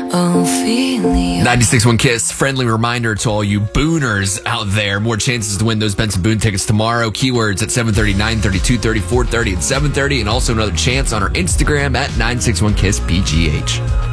Ophelia. 96.1 Kiss, friendly reminder to all you Booners out there. More chances to win those Benson Boone tickets tomorrow. Keywords at 7:30, 9:30, 2:30, 4:30, and 7:30. And also another chance on our Instagram at 961KissBGH.